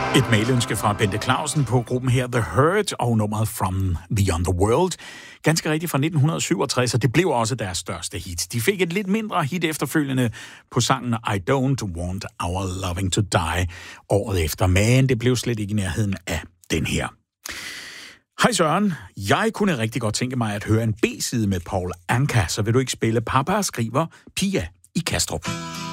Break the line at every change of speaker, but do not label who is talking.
Et mailønske fra Bente Clausen på gruppen her The Hurt og nummeret From the Underworld. Ganske rigtigt fra 1967, og det blev også deres største hit. De fik et lidt mindre hit efterfølgende på sangen I Don't Want Our Loving to Die året efter, men det blev slet ikke i nærheden af den her. Hej Søren, jeg kunne rigtig godt tænke mig at høre en B-side med Paul Anka, så vil du ikke spille Papa, skriver Pia i Kastrup.